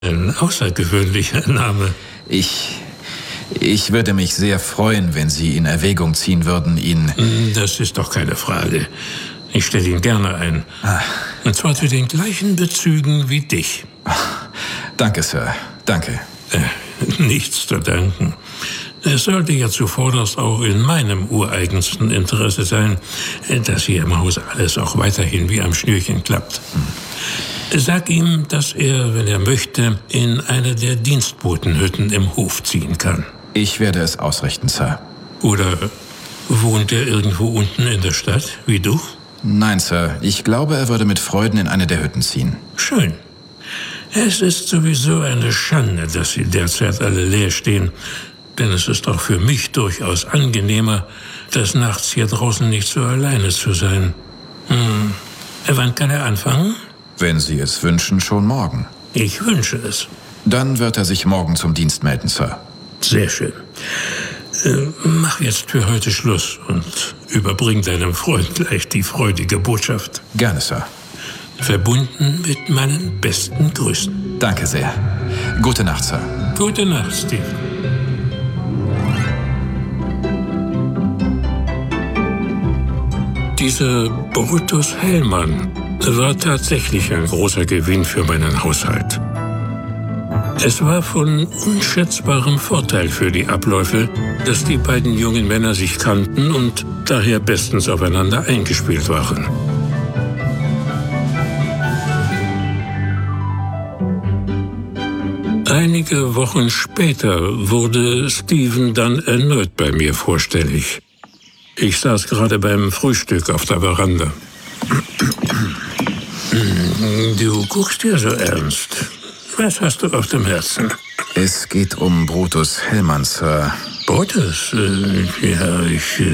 Ein außergewöhnlicher Name. Ich würde mich sehr freuen, wenn Sie in Erwägung ziehen würden, ihn... Das ist doch keine Frage. Ich stelle ihn gerne ein. Und zwar zu den gleichen Bezügen wie dich. Danke, Sir. Danke. Nichts zu danken. Es sollte ja zuvorderst auch in meinem ureigensten Interesse sein, dass hier im Haus alles auch weiterhin wie am Schnürchen klappt. Sag ihm, dass er, wenn er möchte, in eine der Dienstbotenhütten im Hof ziehen kann. Ich werde es ausrichten, Sir. Oder wohnt er irgendwo unten in der Stadt, wie du? Nein, Sir. Ich glaube, er würde mit Freuden in eine der Hütten ziehen. Schön. Es ist sowieso eine Schande, dass sie derzeit alle leer stehen. Denn es ist auch für mich durchaus angenehmer, des Nachts hier draußen nicht so alleine zu sein. Wann kann er anfangen? Wenn Sie es wünschen, schon morgen. Ich wünsche es. Dann wird er sich morgen zum Dienst melden, Sir. Sehr schön. Mach jetzt für heute Schluss und überbring deinem Freund gleich die freudige Botschaft. Gerne, Sir. Verbunden mit meinen besten Grüßen. Danke sehr. Gute Nacht, Sir. Gute Nacht, Steve. Dieser Brutus Hellmann war tatsächlich ein großer Gewinn für meinen Haushalt. Es war von unschätzbarem Vorteil für die Abläufe, dass die beiden jungen Männer sich kannten und daher bestens aufeinander eingespielt waren. Einige Wochen später wurde Stephen dann erneut bei mir vorstellig. Ich saß gerade beim Frühstück auf der Veranda. Du guckst ja so ernst. Was hast du auf dem Herzen? Es geht um Brutus Hellmann, Sir. Brutus? Ja,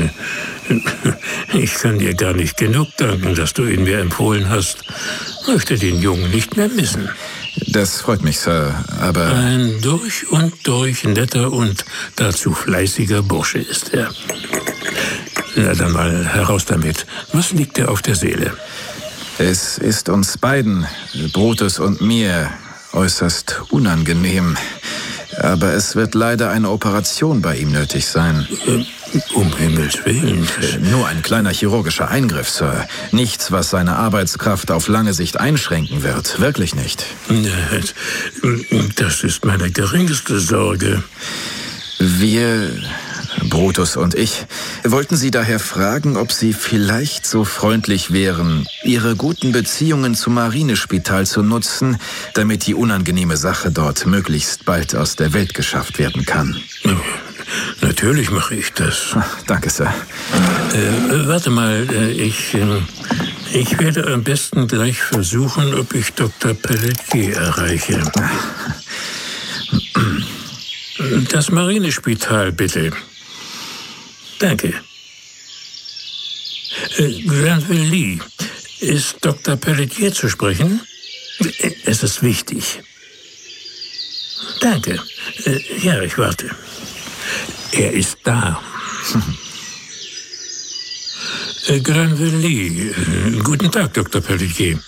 ich kann dir gar nicht genug danken, dass du ihn mir empfohlen hast. Möchte den Jungen nicht mehr missen. Das freut mich, Sir, aber... Ein durch und durch netter und dazu fleißiger Bursche ist er. Na dann mal heraus damit. Was liegt dir auf der Seele? Es ist uns beiden, Brutus und mir, äußerst unangenehm. Aber es wird leider eine Operation bei ihm nötig sein. Um Himmels Willen. Nur ein kleiner chirurgischer Eingriff, Sir. Nichts, was seine Arbeitskraft auf lange Sicht einschränken wird. Wirklich nicht. Das ist meine geringste Sorge. Wir, Brutus und ich, wollten Sie daher fragen, ob Sie vielleicht so freundlich wären, Ihre guten Beziehungen zum Marinespital zu nutzen, damit die unangenehme Sache dort möglichst bald aus der Welt geschafft werden kann. Natürlich mache ich das. Danke, Sir. Warte mal, ich werde am besten gleich versuchen, ob ich Dr. Pelletier erreiche. Das Marinespital, bitte. Danke. Granville Lee, ist Dr. Pelletier zu sprechen? Es ist wichtig. Danke. Ja, ich warte. Er ist da. Granville Lee. Guten Tag, Dr. Pelletier.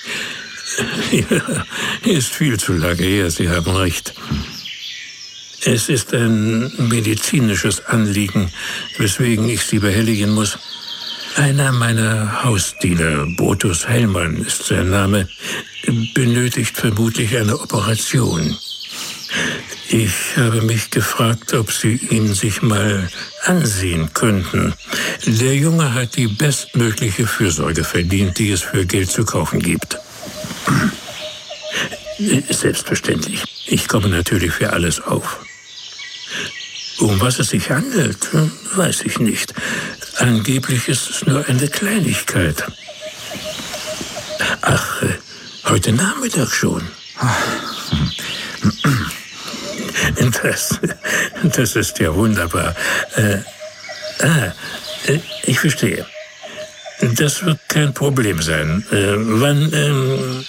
Ja, ist viel zu lange her, Sie haben recht. Es ist ein medizinisches Anliegen, weswegen ich Sie behelligen muss. Einer meiner Hausdiener, Brutus Hellmann ist sein Name, benötigt vermutlich eine Operation. Ich habe mich gefragt, ob Sie ihn sich mal ansehen könnten. Der Junge hat die bestmögliche Fürsorge verdient, die es für Geld zu kaufen gibt. Selbstverständlich. Ich komme natürlich für alles auf. Um was es sich handelt, weiß ich nicht. Angeblich ist es nur eine Kleinigkeit. Ach, heute Nachmittag schon. Das ist ja wunderbar. Ich verstehe. Das wird kein Problem sein. Wann?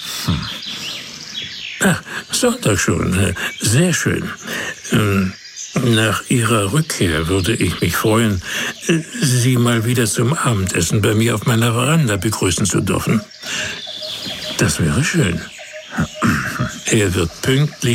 Sonntag schon. Sehr schön. Nach Ihrer Rückkehr würde ich mich freuen, Sie mal wieder zum Abendessen bei mir auf meiner Veranda begrüßen zu dürfen. Das wäre schön. Er wird pünktlich